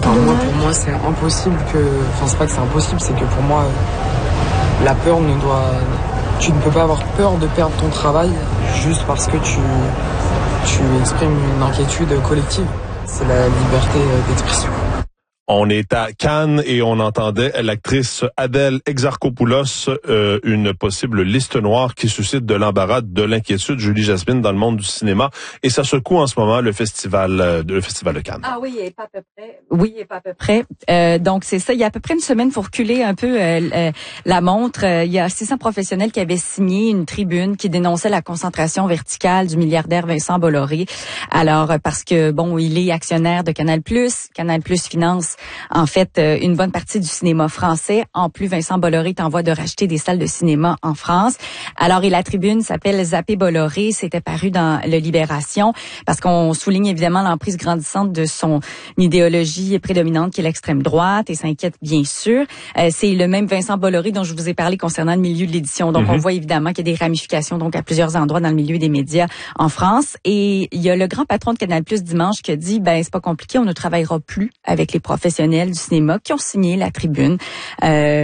Moi, pour moi, c'est impossible c'est pas que c'est impossible, c'est que pour moi, la peur tu ne peux pas avoir peur de perdre ton travail juste parce que tu exprimes une inquiétude collective. C'est la liberté d'expression. On est à Cannes et on entendait l'actrice Adèle Exarchopoulos, une possible liste noire qui suscite de l'embarras, de l'inquiétude, Julie Jasmine, dans le monde du cinéma. Et ça secoue en ce moment le festival de Cannes. Ah oui, et pas à peu près. Oui, et pas à peu près. Donc c'est ça. Il y a à peu près une semaine, pour reculer un peu la montre, il y a 600 professionnels qui avaient signé une tribune qui dénonçait la concentration verticale du milliardaire Vincent Bolloré. Alors parce que il est actionnaire de Canal+. Canal+ finance en fait une bonne partie du cinéma français. En plus, Vincent Bolloré est en voie de racheter des salles de cinéma en France. Alors, et la tribune s'appelle Zapper Bolloré. C'était paru dans le Libération parce qu'on souligne évidemment l'emprise grandissante de son idéologie prédominante qui est l'extrême droite et s'inquiète bien sûr. C'est le même Vincent Bolloré dont je vous ai parlé concernant le milieu de l'édition. Donc, on voit évidemment qu'il y a des ramifications donc à plusieurs endroits dans le milieu des médias en France. Et il y a le grand patron de Canal+ dimanche qui a dit, c'est pas compliqué, on ne travaillera plus avec les professionnels du cinéma qui ont signé la tribune. Qui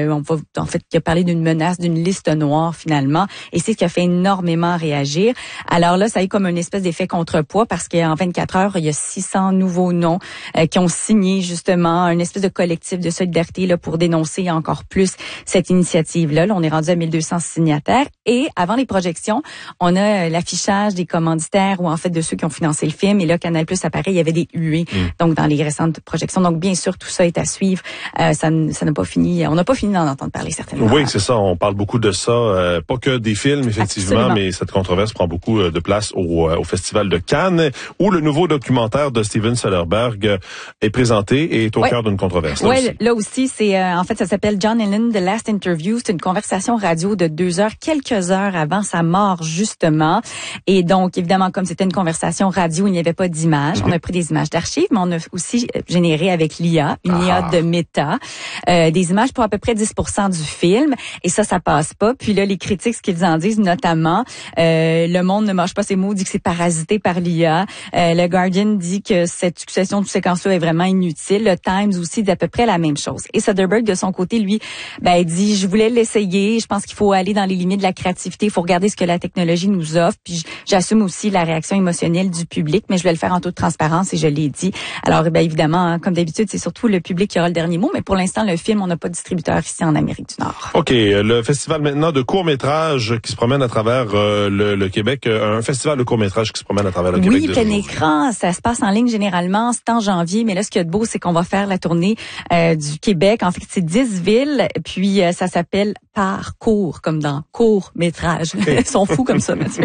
a parlé d'une menace, d'une liste noire finalement, et c'est ce qui a fait énormément réagir. Alors là, ça a eu comme une espèce d'effet contrepoids parce qu'en 24 heures, il y a 600 nouveaux noms qui ont signé justement une espèce de collectif de solidarité là pour dénoncer encore plus cette initiative-là. Là, on est rendu à 1200 signataires et avant les projections, on a l'affichage des commanditaires ou en fait de ceux qui ont financé le film. Et là, Canal+ apparaît, il y avait des huées donc dans les récentes projections. Donc bien sûr, tout ça est à suivre. Ça n'a pas fini. On n'a pas fini d'en entendre parler certainement. Oui, c'est ça. On parle beaucoup de ça. Pas que des films, effectivement, absolument. Mais cette controverse prend beaucoup de place au Festival de Cannes, où le nouveau documentaire de Steven Soderbergh est présenté et est au cœur d'une controverse. Oui, là aussi, c'est en fait, ça s'appelle John Lennon, The Last Interview. C'est une conversation radio de 2 heures, quelques heures avant sa mort, justement. Et donc, évidemment, comme c'était une conversation radio, il n'y avait pas d'images. On a pris des images d'archives, mais on a aussi généré avec l'IA, une IA de Meta, des images pour à peu près 10% du film. Et ça passe pas. Puis là, les critiques, ce qu'ils en disent, notamment, Le Monde ne mâche pas ses mots, dit que c'est parasité par l'IA. Le Guardian dit que cette succession de séquences-là est vraiment inutile. Le Times aussi dit à peu près la même chose. Et Soderbergh, de son côté, lui, il dit, je voulais l'essayer. Je pense qu'il faut aller dans les limites de la créativité. Il faut regarder ce que la technologie nous offre. Puis j'assume aussi la réaction émotionnelle du public, mais je vais le faire en toute transparence et je l'ai dit. Alors, évidemment, comme d'habitude, c'est surtout le public qui aura le dernier mot. Mais pour l'instant, le film, on n'a pas de distributeur ici en Amérique du Nord. OK. Le festival maintenant de courts-métrages qui se promène à travers le Québec. Un festival de courts-métrages qui se promène à travers le Québec. Oui, plein écran. Ça se passe en ligne généralement. C'est en janvier. Mais là, ce qu'il y a de beau, c'est qu'on va faire la tournée du Québec. En fait, c'est 10 villes. Puis, ça s'appelle Parcours, comme dans court-métrage. Ils sont fous comme ça, Mathieu.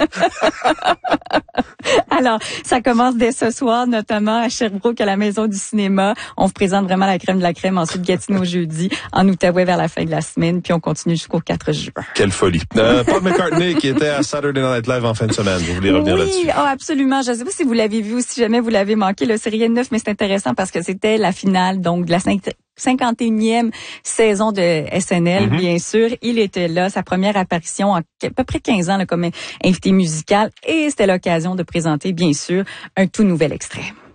Alors, ça commence dès ce soir, notamment à Sherbrooke, à la Maison du cinéma. On vous présente vraiment la crème de la crème. Ensuite, Gatineau jeudi, en Outaouais vers la fin de la semaine. Puis, on continue jusqu'au 4 juin. Quelle folie. Paul McCartney qui était à Saturday Night Live en fin de semaine. Vous voulez revenir là-dessus? Oui, absolument. Je ne sais pas si vous l'avez vu ou si jamais vous l'avez manqué. Là, c'est rien de neuf, mais c'est intéressant parce que c'était la finale, donc, de la 51e saison de SNL, bien sûr. Il était là, sa première apparition en à peu près 15 ans là, comme invité musical. Et c'était l'occasion de présenter, bien sûr, un tout nouvel extrait.